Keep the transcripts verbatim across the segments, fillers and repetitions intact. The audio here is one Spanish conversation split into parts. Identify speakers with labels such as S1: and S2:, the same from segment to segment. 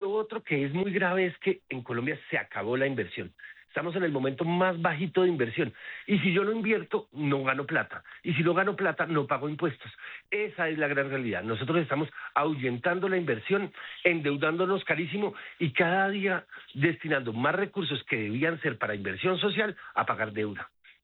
S1: lo otro que es muy grave es que en Colombia se acabó la inversión. Estamos en el momento más bajito de inversión. Y si yo no invierto, no gano plata. Y si no gano plata, no pago impuestos. Esa es la gran realidad. Nosotros estamos ahuyentando la inversión, endeudándonos carísimo y cada día destinando más recursos que debían ser para inversión social a pagar deuda.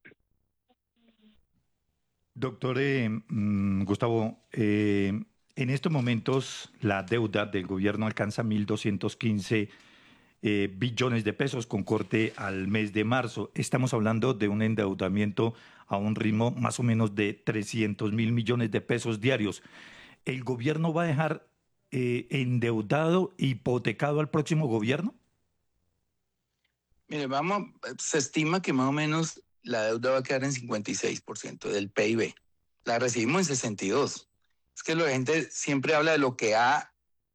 S2: Doctor eh, mm, Gustavo, eh, en estos momentos la deuda del gobierno alcanza mil doscientos quince eh, billones de pesos con corte al mes de marzo. Estamos hablando de un endeudamiento a un ritmo más o menos de trescientos mil millones de pesos diarios. ¿El gobierno va a dejar eh, endeudado, hipotecado al próximo gobierno?
S3: Mire, vamos, se estima que más o menos la deuda va a quedar en cincuenta y seis por ciento del P I B. La recibimos en sesenta y dos por ciento. Es que la gente siempre habla de lo que ha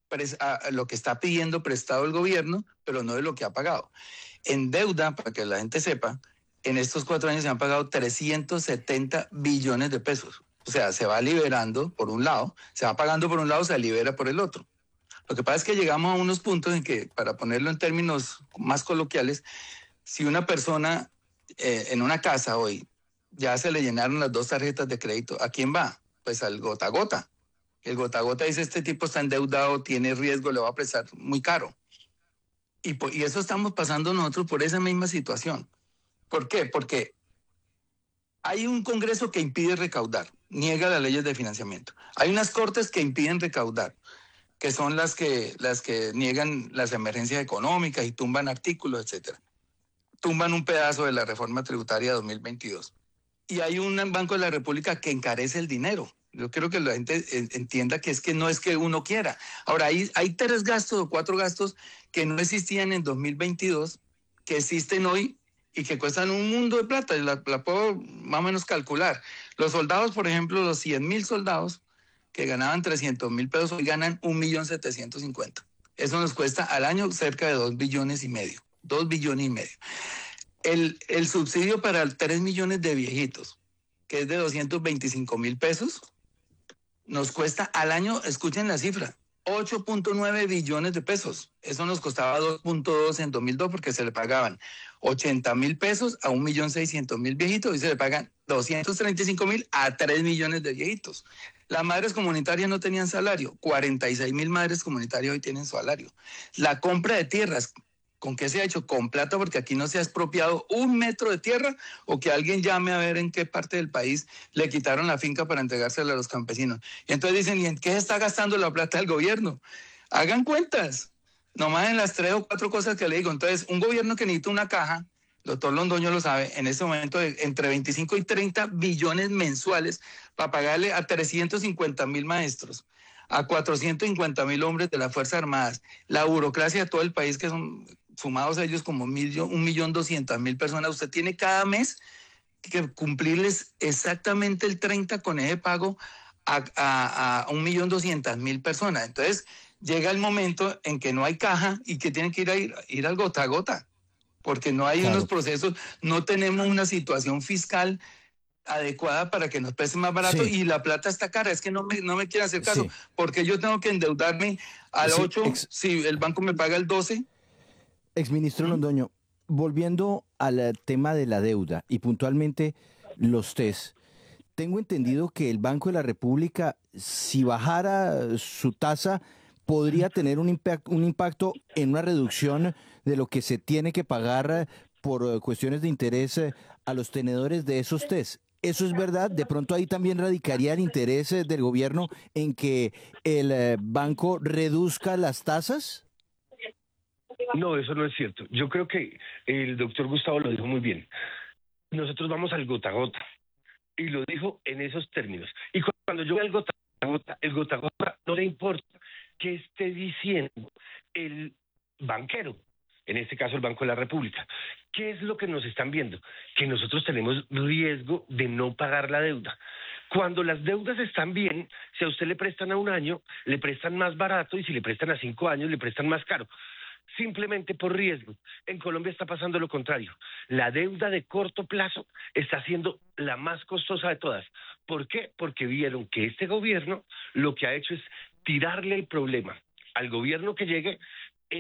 S3: lo que está pidiendo prestado el gobierno, pero no de lo que ha pagado. En deuda, para que la gente sepa, en estos cuatro años se han pagado trescientos setenta billones de pesos. O sea, se va liberando por un lado, se va pagando por un lado, se libera por el otro. Lo que pasa es que llegamos a unos puntos en que, para ponerlo en términos más coloquiales, si una persona eh, en una casa hoy ya se le llenaron las dos tarjetas de crédito, ¿a quién va? Pues al gota a gota. El gota a gota dice, este tipo está endeudado, tiene riesgo, le va a prestar muy caro. Y, y eso estamos pasando nosotros por esa misma situación. ¿Por qué? Porque hay un Congreso que impide recaudar, niega las leyes de financiamiento. Hay unas cortes que impiden recaudar, que son las que, las que niegan las emergencias económicas y tumban artículos, etcétera. Tumban un pedazo de la reforma tributaria dos mil veintidós. Y hay un Banco de la República que encarece el dinero. Yo creo que la gente entienda que es que no es que uno quiera. Ahora, hay, hay tres gastos o cuatro gastos que no existían en dos mil veintidós, que existen hoy y que cuestan un mundo de plata. La, la puedo más o menos calcular. Los soldados, por ejemplo, los cien mil soldados que ganaban trescientos mil pesos, hoy ganan un millón setecientos cincuenta. Eso nos cuesta al año cerca de dos billones y medio. dos billones y medio. El, el subsidio para tres millones de viejitos, que es de doscientos veinticinco mil pesos, nos cuesta al año, escuchen la cifra, ocho punto nueve billones de pesos. Eso nos costaba dos punto dos en dos mil dos porque se le pagaban ochenta mil pesos a un millón seiscientos mil viejitos y se le pagan doscientos treinta y cinco mil a tres millones de viejitos. Las madres comunitarias no tenían salario, cuarenta y seis mil madres comunitarias hoy tienen salario. La compra de tierras, ¿con qué se ha hecho? Con plata, porque aquí no se ha expropiado un metro de tierra, o que alguien llame a ver en qué parte del país le quitaron la finca para entregársela a los campesinos. Y entonces dicen, ¿y en qué se está gastando la plata del gobierno? Hagan cuentas, nomás en las tres o cuatro cosas que le digo. Entonces, un gobierno que necesita una caja, el doctor Londoño lo sabe, en este momento de entre veinticinco y treinta billones mensuales para pagarle a trescientos cincuenta mil maestros, a cuatrocientos cincuenta mil hombres de las Fuerzas Armadas, la burocracia de todo el país, que son sumados a ellos como un millón doscientas mil personas. Usted tiene cada mes que cumplirles exactamente el treinta con ese pago a, a, a un millón doscientas mil personas. Entonces llega el momento en que no hay caja y que tienen que ir, a ir, ir al gota a gota, porque no hay claro. unos procesos, no tenemos una situación fiscal adecuada para que nos pese más barato, sí. Y la plata está cara. Es que no me, no me quiere hacer caso, sí. Porque yo tengo que endeudarme al sí, ocho, ex... si el banco me paga el doce.
S4: Exministro ¿Mm? Londoño, volviendo al tema de la deuda y puntualmente los test, tengo entendido que el Banco de la República, si bajara su tasa, podría tener un impacto, un impacto en una reducción de lo que se tiene que pagar por cuestiones de interés a los tenedores de esos test. ¿Eso es verdad? ¿De pronto ahí también radicaría el interés del gobierno en que el banco reduzca las tasas?
S1: No, eso no es cierto. Yo creo que el doctor Gustavo lo dijo muy bien. Nosotros vamos al gota a gota. Y lo dijo en esos términos. Y cuando yo veo el gota a gota, el gota a gota no le importa qué esté diciendo el banquero, en este caso el Banco de la República. ¿Qué es lo que nos están viendo? Que nosotros tenemos riesgo de no pagar la deuda. Cuando las deudas están bien, si a usted le prestan a un año, le prestan más barato, y si le prestan a cinco años, le prestan más caro. Simplemente por riesgo. En Colombia está pasando lo contrario. La deuda de corto plazo está siendo la más costosa de todas. ¿Por qué? Porque vieron que este gobierno lo que ha hecho es tirarle el problema al gobierno que llegue